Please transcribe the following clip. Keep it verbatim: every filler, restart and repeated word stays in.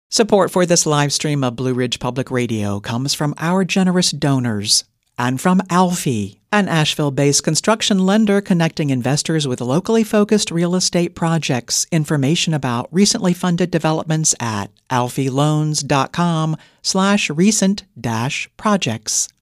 Support for this live stream of Blue Ridge Public Radio comes from our generous donors and from Alfie, an Asheville-based construction lender connecting investors with locally focused real estate projects. Information about recently funded developments at alfieloans.com slash recent dash projects.